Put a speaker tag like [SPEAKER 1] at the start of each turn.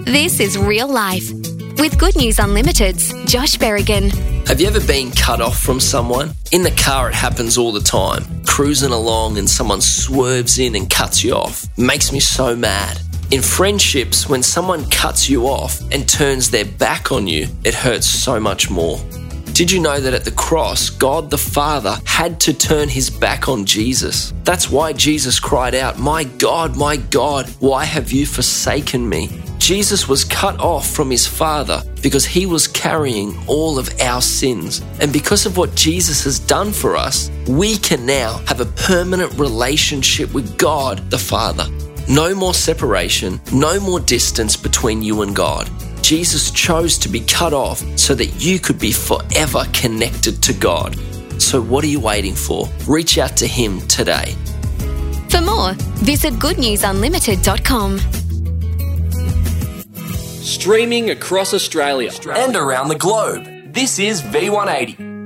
[SPEAKER 1] This is Real Life with Good News Unlimited's Josh Berrigan.
[SPEAKER 2] Have you ever been cut off from someone? In the car, it happens all the time. Cruising along and someone swerves in and cuts you off. Makes me so mad. In friendships, when someone cuts you off and turns their back on you, it hurts so much more. Did you know that at the cross, God the Father had to turn his back on Jesus? That's why Jesus cried out, my God, why have you forsaken me?" Jesus was cut off from his Father because he was carrying all of our sins. And because of what Jesus has done for us, we can now have a permanent relationship with God the Father. No more separation, no more distance between you and God. Jesus chose to be cut off so that you could be forever connected to God. So what are you waiting for? Reach out to him today.
[SPEAKER 1] For more, visit goodnewsunlimited.com.
[SPEAKER 3] Streaming across Australia
[SPEAKER 4] and around the globe. This is V180.